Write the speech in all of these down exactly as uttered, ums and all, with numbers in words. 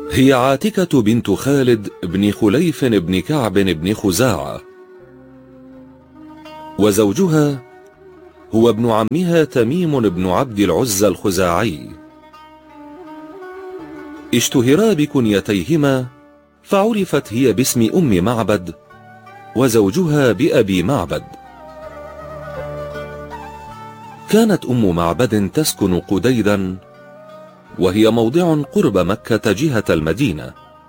هي عاتكة بنت خالد بن خليف بن كعب بن خزاعة، وزوجها هو ابن عمها تميم بن عبد العزى الخزاعي. اشتهرا بكنيتيهما، فعرفت هي باسم أم معبد وزوجها بأبي معبد. كانت أم معبد تسكن قديدا، وهي موضع قرب مكة جهة المدينة.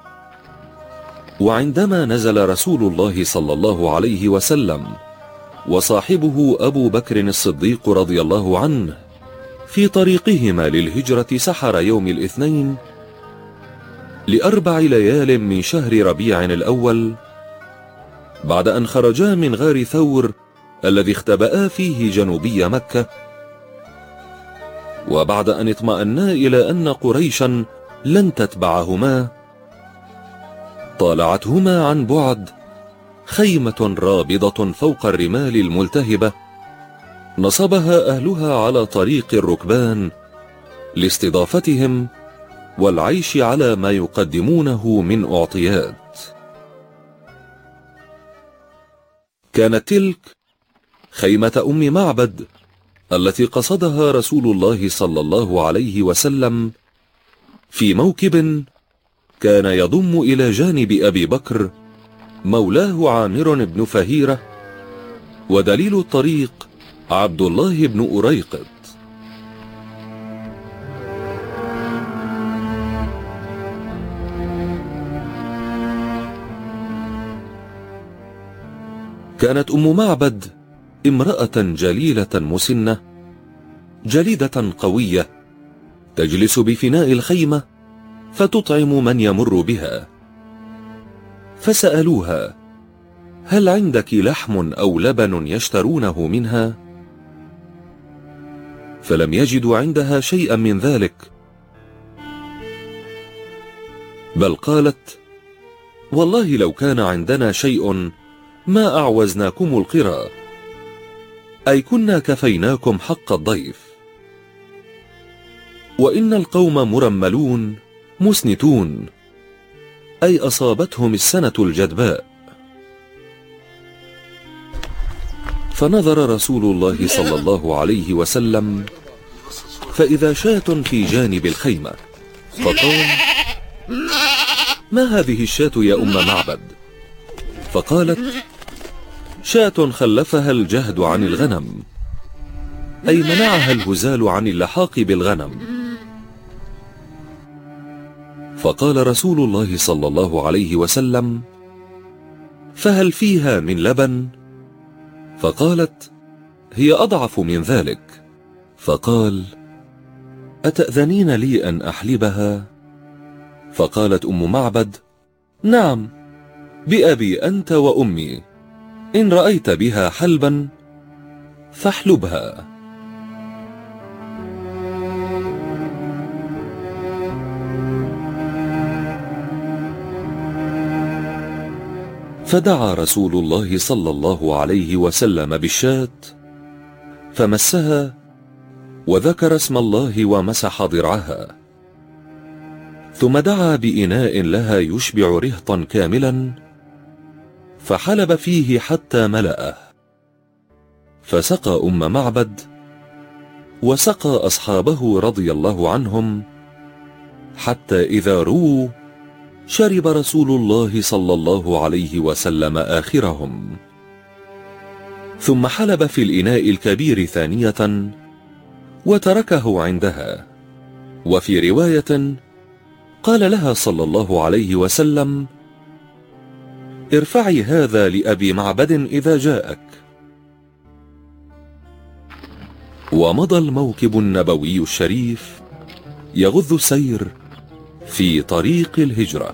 وعندما نزل رسول الله صلى الله عليه وسلم وصاحبه أبو بكر الصديق رضي الله عنه في طريقهما للهجرة سحر يوم الاثنين لأربع ليال من شهر ربيع الأول، بعد أن خرجا من غار ثور الذي اختبأا فيه جنوبي مكة، وبعد أن اطمأنا إلى أن قريشا لن تتبعهما، طالعتهما عن بعد خيمة رابضة فوق الرمال الملتهبة نصبها أهلها على طريق الركبان لاستضافتهم والعيش على ما يقدمونه من أعطيات. كانت تلك خيمة أم معبد التي قصدها رسول الله صلى الله عليه وسلم في موكب كان يضم إلى جانب أبي بكر مولاه عامر بن فهيرة، ودليل الطريق عبد الله بن أريقط. كانت أم معبد امرأة جليلة مسنة جليدة قوية، تجلس بفناء الخيمة فتطعم من يمر بها. فسألوها: هل عندك لحم أو لبن يشترونه منها؟ فلم يجدوا عندها شيئا من ذلك، بل قالت: والله لو كان عندنا شيء ما أعوزناكم القرى، أي كنا كفيناكم حق الضيف. وإن القوم مرملون مسنتون، أي أصابتهم السنة الجدباء. فنظر رسول الله صلى الله عليه وسلم فإذا شاة في جانب الخيمة، فقال: ما هذه الشاة يا أم معبد؟ فقالت: شاة خلفها الجهد عن الغنم، أي منعها الهزال عن اللحاق بالغنم. فقال رسول الله صلى الله عليه وسلم: فهل فيها من لبن؟ فقالت: هي أضعف من ذلك. فقال: أتأذنين لي أن أحلبها؟ فقالت أم معبد: نعم، بأبي أنت وأمي، إن رأيت بها حلبا فاحلبها. فدعا رسول الله صلى الله عليه وسلم بالشاة فمسها وذكر اسم الله ومسح ضرعها، ثم دعا بإناء لها يشبع رهطا كاملا فحلب فيه حتى ملأه، فسقى أم معبد وسقى أصحابه رضي الله عنهم، حتى إذا رووا شرب رسول الله صلى الله عليه وسلم آخرهم، ثم حلب في الإناء الكبير ثانية وتركه عندها. وفي رواية قال لها صلى الله عليه وسلم: ارفعي هذا لأبي معبد إذا جاءك. ومضى الموكب النبوي الشريف يغض السير في طريق الهجرة.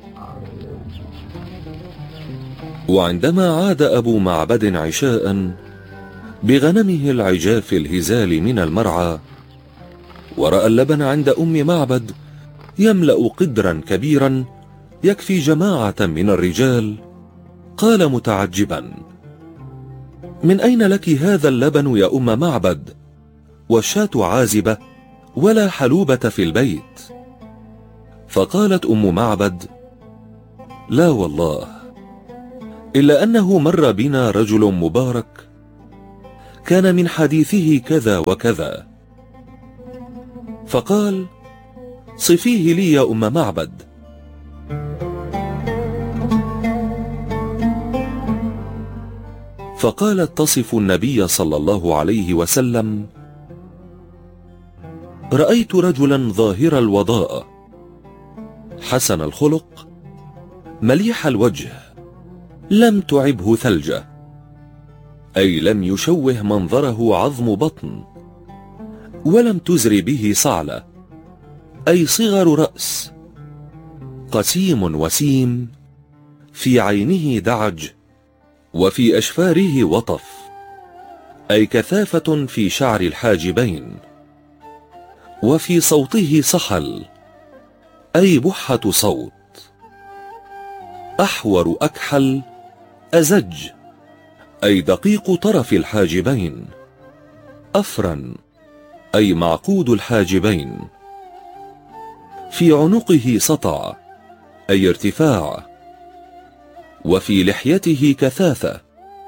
وعندما عاد أبو معبد عشاء بغنمه العجاف الهزال من المرعى، ورأى اللبن عند أم معبد يملأ قدرا كبيرا يكفي جماعة من الرجال، قال متعجبا: من أين لك هذا اللبن يا أم معبد، والشاة عازبة ولا حلوبة في البيت؟ فقالت أم معبد: لا والله، إلا أنه مر بنا رجل مبارك كان من حديثه كذا وكذا. فقال: صفيه لي يا أم معبد. فقالت تصف النبي صلى الله عليه وسلم: رأيت رجلا ظاهر الوضاء حسن الخلق مليح الوجه، لم تعبه ثلجة، أي لم يشوه منظره عظم بطن، ولم تزر به صعلة، أي صغر رأس، قسيم وسيم، في عينه دعج، وفي أشفاره وطف، أي كثافة في شعر الحاجبين، وفي صوته صحل، أي بحة صوت، أحور أكحل أزج، أي دقيق طرف الحاجبين، أفرن، أي معقود الحاجبين، في عنقه سطع، أي ارتفاع، وفي لحيته كثافة،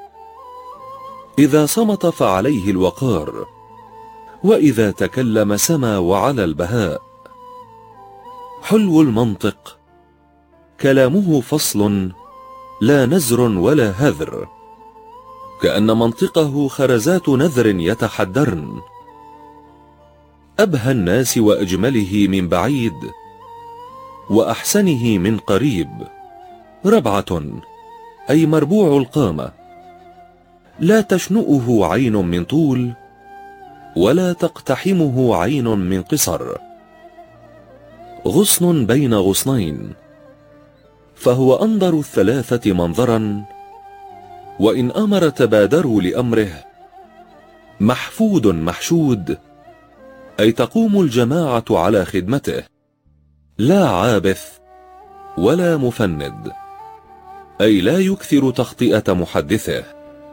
إذا صمت فعليه الوقار، وإذا تكلم سما وعلى البهاء، حلو المنطق، كلامه فصل لا نزر ولا هذر، كأن منطقه خرزات نذر يتحدرن، أبهى الناس وأجمله من بعيد، وأحسنه من قريب، ربعة، أي مربوع القامة، لا تشنؤه عين من طول، ولا تقتحمه عين من قصر، غصن بين غصنين، فهو أنظر الثلاثة منظرا، وإن أمر تبادروا لأمره، محفود محشود، أي تقوم الجماعة على خدمته، لا عابث ولا مفند، أي لا يكثر تخطئة محدثه.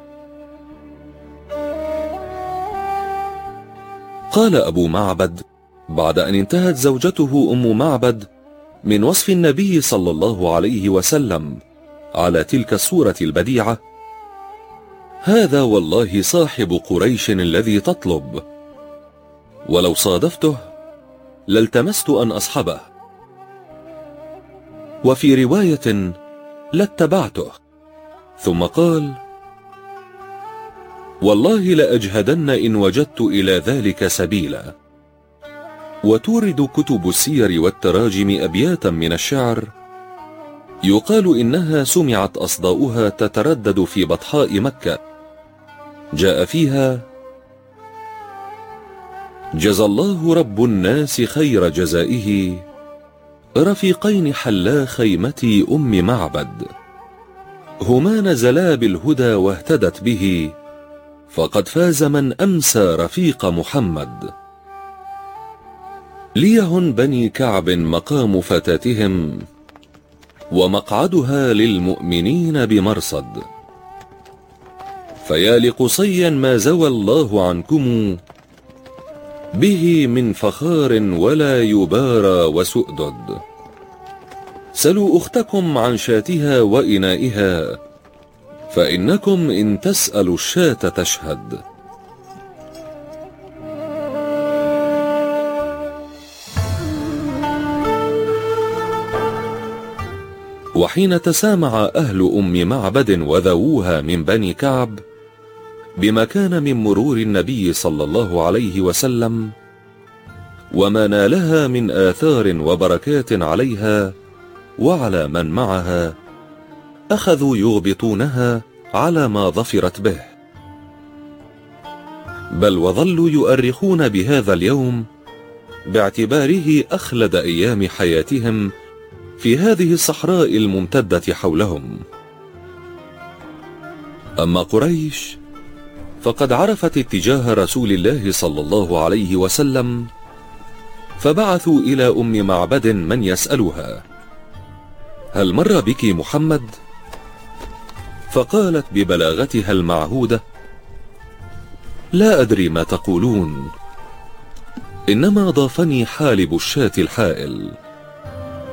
قال أبو معبد بعد أن انتهت زوجته أم معبد من وصف النبي صلى الله عليه وسلم على تلك الصورة البديعة: هذا والله صاحب قريش الذي تطلب، ولو صادفته لالتمست أن أصحبه، وفي رواية لاتبعته. ثم قال: والله لأجهدن إن وجدت إلى ذلك سبيلا. وتورد كتب السير والتراجم أبياتا من الشعر يقال إنها سمعت أصداؤها تتردد في بطحاء مكة، جاء فيها: جزى الله رب الناس خير جزائه، رفيقين حلا خيمتي أم معبد، هما نزلا بالهدى واهتدت به، فقد فاز من أمسى رفيق محمد. ليهن بني كعب مقام فتاتهم، ومقعدها للمؤمنين بمرصد، فيا لقصيا ما زوى الله عنكم، به من فخار ولا يبارى وسؤدد. سلوا أختكم عن شاتها وإنائها، فإنكم إن تسألوا الشاة تشهد. وحين تسامع أهل أم معبد وذووها من بني كعب بما كان من مرور النبي صلى الله عليه وسلم وما نالها من آثار وبركات عليها وعلى من معها، أخذوا يغبطونها على ما ظفرت به، بل وظلوا يؤرخون بهذا اليوم باعتباره أخلد أيام حياتهم في هذه الصحراء الممتدة حولهم. أما قريش فقد عرفت اتجاه رسول الله صلى الله عليه وسلم، فبعثوا إلى أم معبد من يسألها: هل مر بك محمد؟ فقالت ببلاغتها المعهودة: لا أدري ما تقولون، إنما ضافني حالب الشاة الحائل.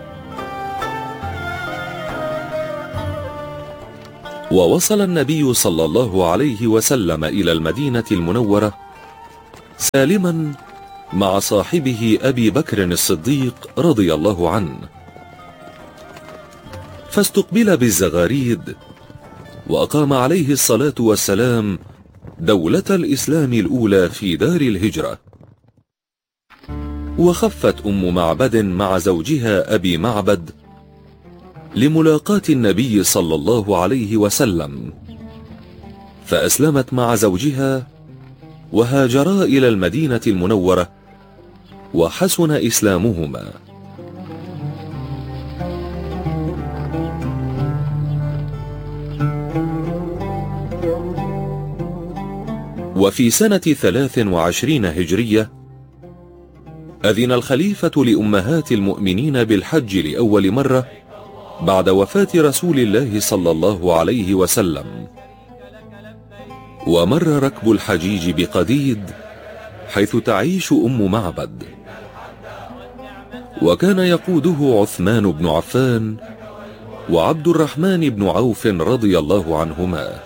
ووصل النبي صلى الله عليه وسلم إلى المدينة المنورة سالما مع صاحبه أبي بكر الصديق رضي الله عنه، فاستقبل بالزغاريد، وأقام عليه الصلاة والسلام دولة الإسلام الأولى في دار الهجرة. وخفت أم معبد مع زوجها أبي معبد لملاقاة النبي صلى الله عليه وسلم، فأسلمت مع زوجها وهاجرا إلى المدينة المنورة، وحسن إسلامهما. وفي سنة ثلاث وعشرين هجرية أذن الخليفة لأمهات المؤمنين بالحج لأول مرة بعد وفاة رسول الله صلى الله عليه وسلم، ومر ركب الحجيج بقديد حيث تعيش أم معبد، وكان يقوده عثمان بن عفان وعبد الرحمن بن عوف رضي الله عنهما.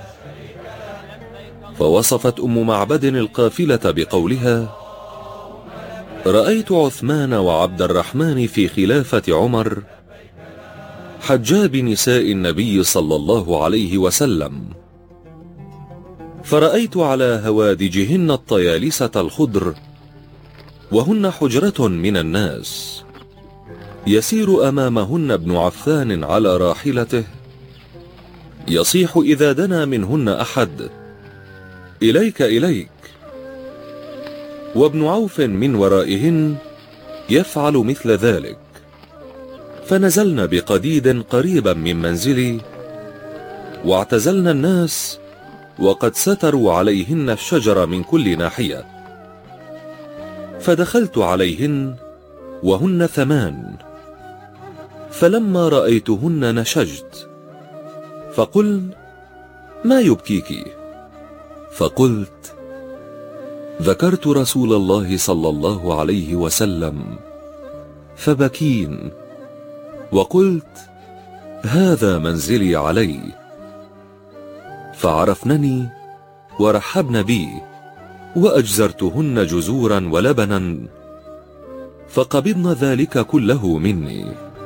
فوصفت أم معبد القافلة بقولها: رأيت عثمان وعبد الرحمن في خلافة عمر حجا بنساء النبي صلى الله عليه وسلم، فرأيت على هوادجهن الطيالسة الخضر، وهن حجرة من الناس، يسير أمامهن ابن عفان على راحلته يصيح إذا دنا منهن أحد: إليك إليك، وابن عوف من ورائهن يفعل مثل ذلك. فنزلنا بقديد قريبا من منزلي، واعتزلنا الناس وقد ستروا عليهن الشجر من كل ناحية، فدخلت عليهن وهن ثمان، فلما رأيتهن نشجت، فقلن: ما يبكيك؟ فقلت: ذكرت رسول الله صلى الله عليه وسلم فبكين، وقلت: هذا منزلي علي. فعرفنني ورحبن بي، وأجزرتهن جزورا ولبنا، فقبضن ذلك كله مني.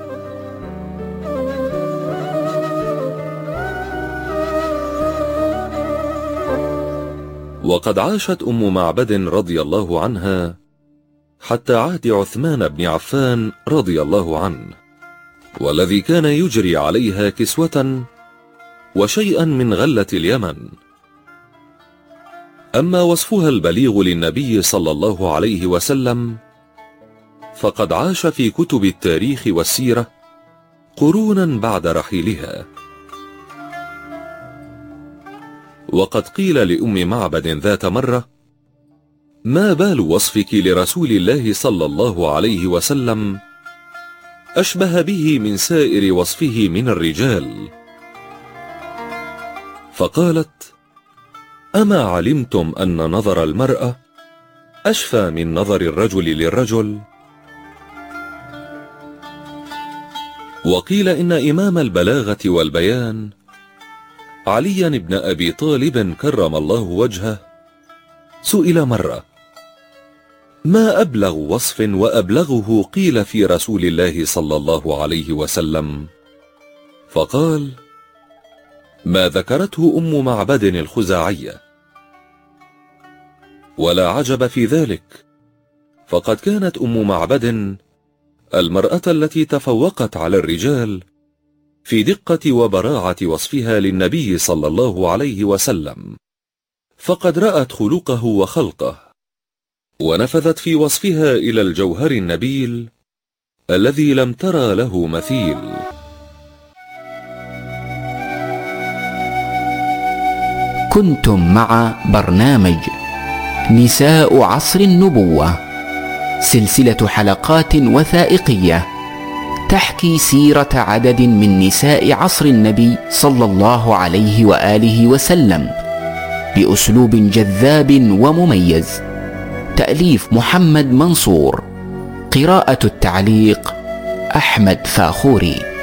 وقد عاشت أم معبد رضي الله عنها حتى عهد عثمان بن عفان رضي الله عنه، والذي كان يجري عليها كسوة وشيئا من غلة اليمن. أما وصفها البليغ للنبي صلى الله عليه وسلم فقد عاش في كتب التاريخ والسيرة قرونا بعد رحيلها. وقد قيل لأم معبد ذات مرة: ما بال وصفك لرسول الله صلى الله عليه وسلم أشبه به من سائر وصفه من الرجال؟ فقالت: أما علمتم أن نظر المرأة أشفى من نظر الرجل للرجل؟ وقيل إن إمام البلاغة والبيان علي بن أبي طالب كرم الله وجهه سئل مرة: ما أبلغ وصف وأبلغه قيل في رسول الله صلى الله عليه وسلم؟ فقال: ما ذكرته أم معبد الخزاعية. ولا عجب في ذلك، فقد كانت أم معبد المرأة التي تفوقت على الرجال في دقة وبراعة وصفها للنبي صلى الله عليه وسلم، فقد رأت خلقه وخلقه، ونفذت في وصفها إلى الجوهر النبيل الذي لم ترى له مثيل. كنتم مع برنامج نساء عصر النبوة، سلسلة حلقات وثائقية تحكي سيرة عدد من نساء عصر النبي صلى الله عليه وآله وسلم بأسلوب جذاب ومميز. تأليف محمد منصور، قراءة التعليق أحمد فاخوري.